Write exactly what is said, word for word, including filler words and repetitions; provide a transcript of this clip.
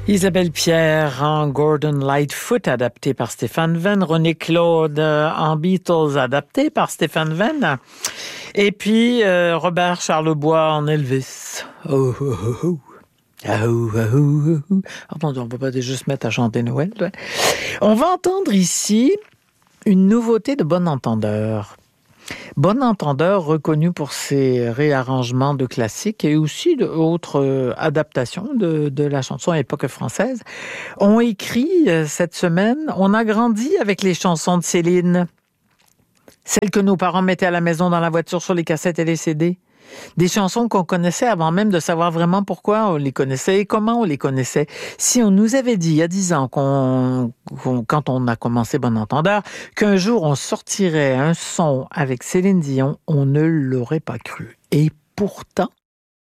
Isabelle Pierre en Gordon Lightfoot, adapté par Stéphane Venn. René Claude en Beatles, adapté par Stéphane Venn. Et puis euh, Robert Charlebois en Elvis. Oh, oh, oh, oh. Oh, oh, oh, oh. Attendez, on ne peut pas déjà se mettre à chanter Noël. Ouais. On va entendre ici une nouveauté de Bon Entendeur. Bon Entendeur, reconnu pour ses réarrangements de classiques et aussi d'autres euh, adaptations de, de la chanson à l'époque française, ont écrit euh, cette semaine « On a grandi avec les chansons de Céline, celles que nos parents mettaient à la maison dans la voiture sur les cassettes et les C D. Des chansons qu'on connaissait avant même de savoir vraiment pourquoi on les connaissait et comment on les connaissait. Si on nous avait dit il y a dix ans, qu'on, qu'on, quand on a commencé Bon Entendeur, qu'un jour on sortirait un son avec Céline Dion, on ne l'aurait pas cru. Et pourtant,